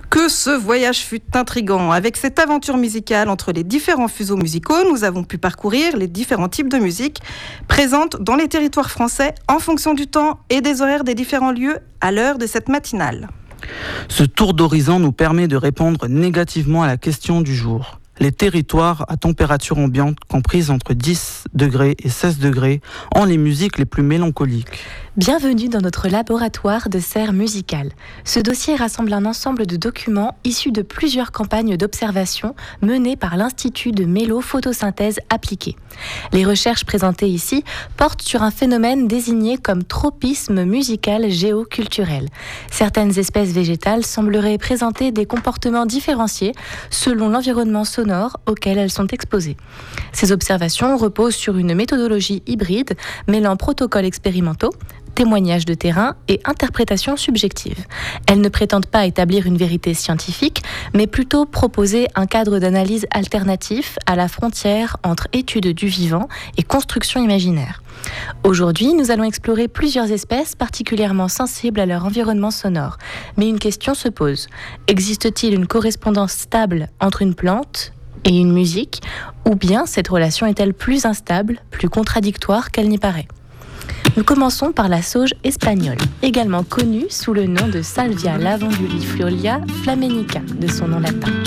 Que ce voyage fut intrigant. Avec cette aventure musicale entre les différents fuseaux musicaux, nous avons pu parcourir les différents types de musique présentes dans les territoires français en fonction du temps et des horaires des différents lieux à l'heure de cette matinale. Ce tour d'horizon nous permet de répondre négativement à la question du jour. Les territoires à température ambiante comprises entre 10 degrés et 16 degrés ont les musiques les plus mélancoliques. Bienvenue dans notre laboratoire de serre musicale. Ce dossier rassemble un ensemble de documents issus de plusieurs campagnes d'observation menées par l'Institut de mélo-photosynthèse appliquée. Les recherches présentées ici portent sur un phénomène désigné comme tropisme musical géoculturel. Certaines espèces végétales sembleraient présenter des comportements différenciés selon l'environnement sonore auquel elles sont exposées. Ces observations reposent sur une méthodologie hybride mêlant protocoles expérimentaux, témoignages de terrain et interprétations subjectives. Elles ne prétendent pas établir une vérité scientifique, mais plutôt proposer un cadre d'analyse alternatif à la frontière entre étude du vivant et construction imaginaire. Aujourd'hui, nous allons explorer plusieurs espèces particulièrement sensibles à leur environnement sonore. Mais une question se pose. Existe-t-il une correspondance stable entre une plante et une musique, ou bien cette relation est-elle plus instable, plus contradictoire qu'elle n'y paraît ? Nous commençons par la sauge espagnole, également connue sous le nom de Salvia lavanduliflora flamennica, de son nom latin.